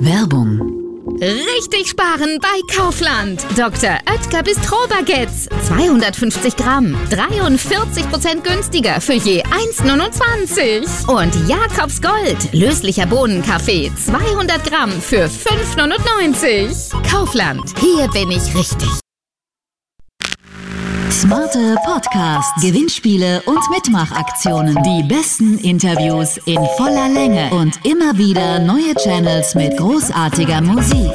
Werbung. Richtig sparen bei Kaufland. Dr. Oetker Bistro-Baguettes. 250 Gramm. 43% günstiger für je 1,29. Und Jakobs Gold. Löslicher Bohnenkaffee. 200 Gramm für 5,99. Kaufland. Hier bin ich richtig. Smarte Podcasts, Gewinnspiele und Mitmachaktionen. Die besten Interviews in voller Länge und immer wieder neue Channels mit großartiger Musik.